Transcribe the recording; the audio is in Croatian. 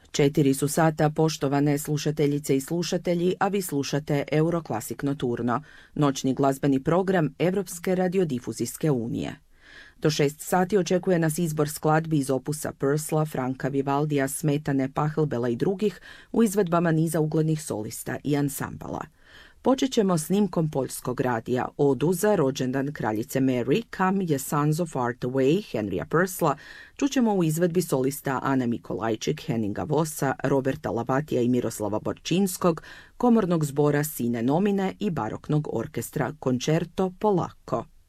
4 su sata, poštovane slušateljice i slušatelji, a vi slušate Euroclassic Nocturno, noćni glazbeni program Europske radiodifuzijske unije. Do 6 sati očekuje nas izbor skladbi iz opusa Purcella, Franka Vivaldija, Smetane, Pachelbela i drugih u izvedbama niza uglednih solista i ansambala. Počet ćemo snimkom poljskog radija Odu za rođendan kraljice Mary, Come Ye Sons of Art Away, Henrya Purcella, čućemo u izvedbi solista Ane Mikolajčik, Henninga Vossa, Roberta Lavatija i Miroslava Borčinskog, komornog zbora Sine Nomine i baroknog orkestra Concerto Polacco.